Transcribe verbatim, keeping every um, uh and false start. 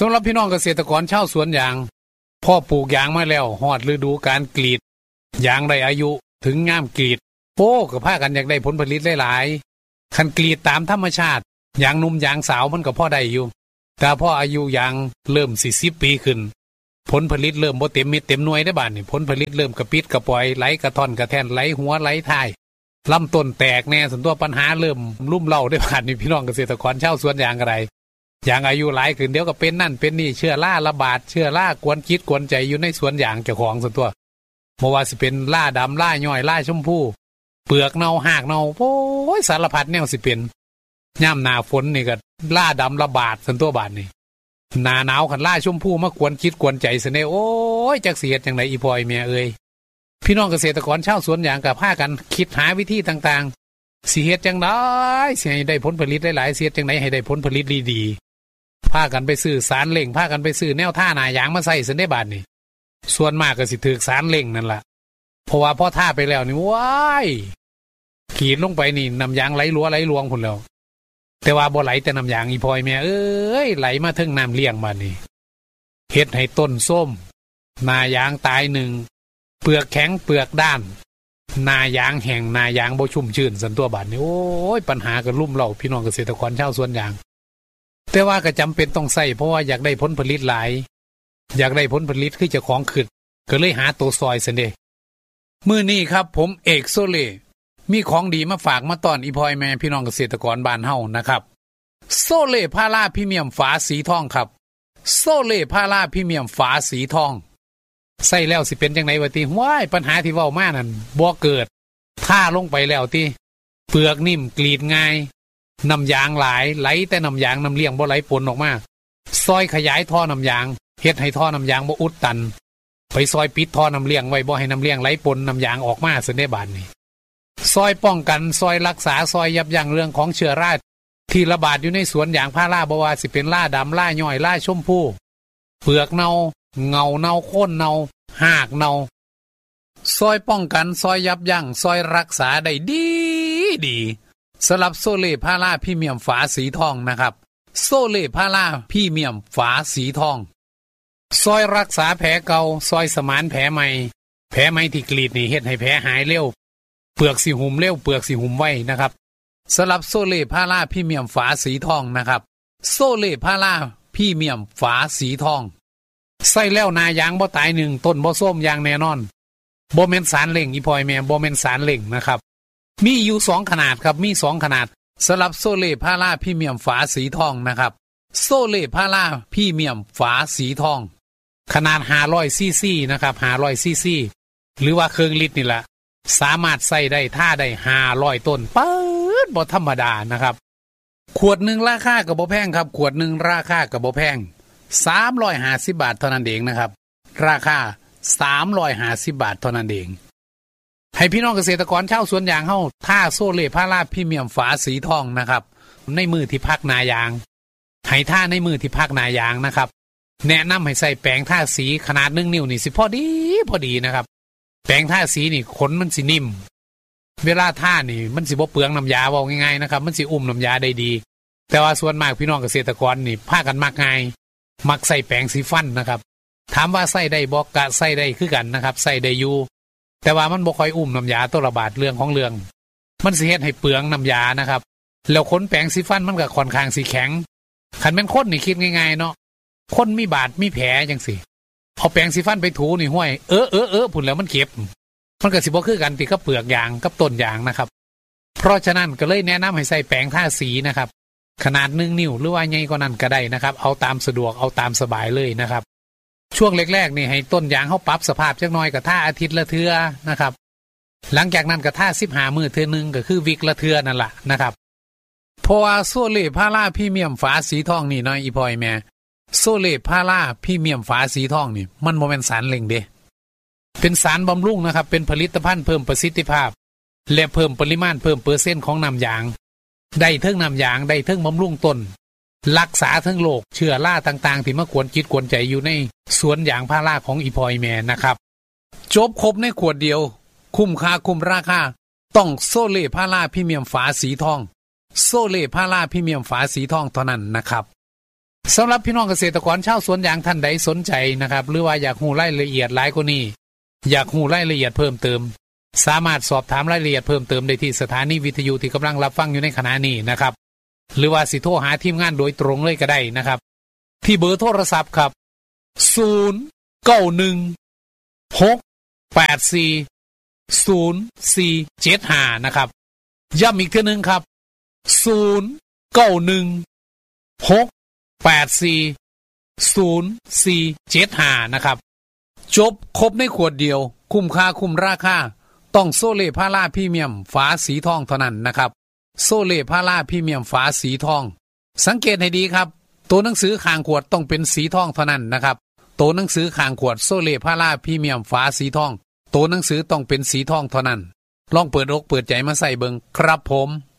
สำหรับพี่น้องเกษตรกรชาวสวนยางพ่อปลูกยางมาแล้วฮอดฤดูการกรีดยางได้อายุถึงงามกรีดโป้ก็พากันอยากได้ผลผลิตหลายๆคันกรีดตามธรรมชาติยางหนุ่มยางสาวมันก็พอได้อยู่แต่พออายุยางเริ่มสี่สิบปีขึ้นผลผลิตเริ่มบ่เต็มเม็ดเต็มหน่วยได้บาดนี่ผลผลิตเริ่มกระปิดกระปอยไหลกระท่อนกระแทนไหลหัวไหลท้ายลำต้นแตกแน่ส่วนตัวปัญหาเริ่มลุ่มเล่าได้บาดนี่พี่น้องเกษตรกรชาวสวนยางอะไรยางอายุหลายขึ้นเดี๋ยวก็เป็นนั่นเป็นนี่เชื้อราระบาดเชื้อรากวนคิดกวนใจอยู่ในสวนยางเจ้าของส่วนตัวบ่ว่าสิเป็นล่าดำล่าย่อยล่าชมพูเปลือกเน่าหากเน่าโอ้ยสารพัดแนวสิเป็นย่ำหน้าฝนนี่ก็ล่าดำระบาดส่วนตัวบาดนี่หน้าหนาวขันล่าชมพูมากวนคิดกวนใจเสน่ห์โอ้ยจักเสียดจังไดอีพอยเมียเอ้ยพี่น้องเกษตรกรชาวสวนยางกับพากันคิดหาวิธีต่างๆสิเฮ็ดจังได๋สิให้ได้ผลผลิตหลายๆสิเฮ็ดจังได๋ให้ได้ผลผลิตดีๆพากันไปซื้อสารเล่งพากันไปซื้อแนวท่าหน้ายางมาใส่เสน่ห์บาดนี่ส่วนมากก็สิถูกสารเล่งนั่นล่ะเพราะว่าพอท่าไปแล้วนี่ว้ายขีดลงไปนี่น้ำยางไหลลัวไหลลวงพุ่นแล้วแต่ว่าบ่ไหลแต่น้ำยางอีพอยแม่เอ้ยไหลมาถึงน้ำเลี้ยงบาดนี้เฮ็ดให้ต้นส้มหน้ายางตายหนึ่งเปลือกแข็งเปลือกด้านหน้ายางแห้งหน้ายางบ่ชุ่มชื้นสันตัวบาดนี้โอ้ยปัญหาก็ลุ่มเล่าพี่น้องเกษตรกรชาวสวนยางแต่ว่าก็จำเป็นต้องใส่เพราะว่าอยากได้ผลผลิตหลายอยากได้ผลผลิตคือเจ้าของขึ้นก็เลยหาตัวซอยซั่นเด้มื้อนี้ครับผมเอกโซเล่มีของดีมาฝากมาต้อนอีพอยแม่พี่น้องเกษตรกรบ้านเฮานะครับโซเล่พาราพรีเมียมฝาสีทองครับโซเล่พาราพรีเมียมฝาสีทองใส่แล้วสิเป็นจังได๋วะติว้ายปัญหาที่เว้ามานั่นบ่เกิดท่าลงไปแล้วติเปลือกนิ่มกรีดง่ายน้ำยางหลายไหลแต่น้ำยางน้ำเลี้ยงบ่ไหลปนออกมาซอยขยายท่อน้ำยางเฮ็ดให้ท่อน้ำยางบ่อุดตันไปซอยปิดท่อน้ำเลี้ยงไว้บ่ให้น้ำเลี้ยงไหลปนน้ำยางออกมาซั่นได้บาดนี้ซอยป้องกันซอยรักษาซอยยับยั้งเรื่องของเชื้อราที่ระบาดอยู่ในสวนยางพาราบ่ว่าสิเป็นล่าดำล่าย่อยล่าชมพูเปลือกเน่าเงาเน่าโค่นเน่าหากเน่าซอยป้องกันซอยยับยั้งซอยรักษาได้ดีดีสำหรับโซเล่พาราพรีเมียมฝาสีทองนะครับโซเล่พาราพรีเมียมฝาสีทองซอยรักษาแผลเก่าซอยสมานแผลใหม่แผลใหม่ที่กรีดนี่เฮ็ดให้แผลหายเร็วเปลือกสิหุ่มเร็วเปลือกสิหุ่มไวนะครับสำหรับโซเล่พาราพรีเมียมฝาสีทองนะครับโซเล่พาราพรีเมียมฝาสีทองใส่แล้วนายางบ่ตายหนึ่งต้นบ่ส้มอย่างแน่นอนบ่แม่นสารเล่งอีพอยแม่บ่แม่นสารเล่งนะครับมีอยู่สองขนาดครับมีสองขนาดสำหรับโซเล่พาราพรีเมียมฝาสีทองนะครับโซเล่พาราพรีเมียมฝาสีทองขนาดห้าร้อยซีซีนะครับห้าร้อยซีซีหรือว่าเครื่องลิตรนี่แหละสามารถใส่ได้ท่าได้ห้าร้อยต้นเปิดบ่ธรรมดานะครับขวดหนึ่งราคาก็บ่แพงครับขวดหนึ่งราคาก็บ่แพงสามร้อยห้าสิบบาทเท่านั้นเองนะครับราคาสามร้อยห้าสิบบาทเท่านั้นเองให้พี่น้องเกษตรกรชาวสวนยางเฮาท่าโซเล่พาราพรีเมียมฝาสีทองนะครับในมือที่พักนายางให้ท่าในมือที่พักนายางนะครับแนะนำให้ใส่แปรงท่าสีขนาดหนึ่งนิ้วนี่สิพอดีพอดีนะครับแปรงท่าสีนี่ขนมันสินิ่มเวลาท่านี่มันสิบ่เปลืองน้ำยาเว้าง่ายๆนะครับมันสิอุ้มน้ำยาได้ดีแต่ว่าส่วนมากพี่น้องเกษตรกรนี่พากันมักง่ายมักใส่แปรงสีฟันนะครับถามว่าใส่ได้บ่กะใส่ได้คือกันนะครับใส่ได้อยู่แต่ว่ามันบ่ค่อยอุ้มน้ำยาตัวระบาดเรื่องของเรื่องมันสิเฮ็ดให้เปลืองน้ำยานะครับแล้วขนแปรงสีฟันมันก็ค่อนข้างสิแข็งคันแม่นคนนี่คิดง่ายๆเนาะคนมีบาดมีแผลจังซี่เอาแปรงสีฟันไปถูนี่ห้วยเออเออเออพุ่นแล้วมันเก็บมันก็สิบ่คือกันติกับเปลือกยางกับต้นยางนะครับเพราะฉะนั้นก็เลยแนะนำให้ใส่แปรงทาสีนะครับขนาดหนึ่งนิ้วหรือว่าใหญ่กว่านั้นก็ได้นะครับเอาตามสะดวกเอาตามสบายเลยนะครับช่วงแรกๆนี่ให้ต้นยางเฮาปรับสภาพจักหน่อยก็ท่าอาทิตย์ละเทื่อนะครับหลังจากนั้นก็ท่าสิบห้ามื้อเทื่อนึงก็คือวิกละเทื่อนั่นล่ะนะครับเพราะว่าโซเล่พาราพรีเมียมฝาสีทองนี่น้อยอีพอยแม่โซเล่พาราพรีเมียมฝาสีทองนี่มันบ่แม่นสารเล่งเด้เป็นสารบำรุงนะครับเป็นผลิตภัณฑ์เพิ่มประสิทธิภาพและเพิ่มปริมาณเพิ่มเปอร์เซ็นต์ของน้ำยางได้เทิงน้ำยางได้เทิงบำรุงต้นรักษาเทิงโรคเชื้อราต่างๆที่มากวนจิตกวนใจอยู่ในสวนยางพาราของอีพอยแม่นะครับจบครบในขวดเดียวคุ้มค่าคุ้มราคาต้องโซเล่พาราพรีเมียมฝาสีทองโซเล่พาราพรีเมียมฝาสีทองเท่านั้นนะครับสำหรับพี่น้องเกษตรกรชาวสวนยางท่านใดสนใจนะครับหรือว่าอยากรู้รายละเอียดหลายกว่านี้อยากรู้รายละเอียดเพิ่มเติมสามารถสอบถามรายละเอียดเพิ่มเติมได้ที่สถานีวิทยุที่กำลังรับฟังอยู่ในขณะนี้นะครับหรือว่าสิโทรหาทีมงานโดยตรงเลยก็ได้นะครับที่เบอร์โทรศัพท์ครับศูนย์ เก้า หนึ่ง หก แปด สี่ ศูนย์ สี่ เจ็ด ห้านะครับย้ำอีกทีนึงครับศูนย์ เก้า หนึ่ง หก แปด สี่ ศูนย์ สี่ เจ็ด ห้านะครับจบครบในขวดเดียวคุ้มค่าคุ้มราคาต้องโซเล่พาราพรีเมียมฝาสีทองเท่านั้นนะครับโซเล่พาราพรีเมียมฝาสีทองสังเกตให้ดีครับตัวหนังสือข้างขวดต้องเป็นสีทองเท่านั้นนะครับตัวหนังสือข้างขวดโซเล่พาราพรีเมียมฝาสีทองตัวหนังสือต้องเป็นสีทองเท่านั้นลองเปิดอกเปิดใจมาใส่เบิ่งครับผม